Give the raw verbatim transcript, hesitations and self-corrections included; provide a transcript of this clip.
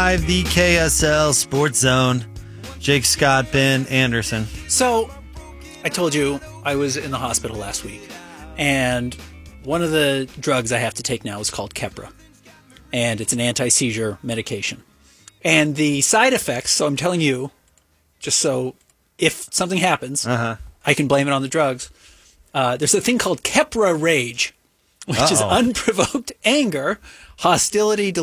five, the K S L Sports Zone. Jake Scott, Ben Anderson. So, I told you I was in the hospital last week, and one of the drugs I have to take now is called Keppra, and it's an anti-seizure medication. And the side effects, so I'm telling you, just so if something happens, uh-huh. I can blame it on the drugs. Uh, there's a thing called Keppra rage, which Uh-oh. is unprovoked anger, hostility,